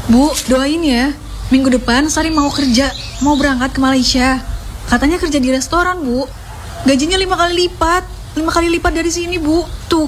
Bu, doain ya. Minggu depan Sari mau kerja, mau berangkat ke Malaysia. Katanya kerja di restoran, Bu. Gajinya 5 kali lipat. 5 kali lipat dari sini, Bu. Tuh,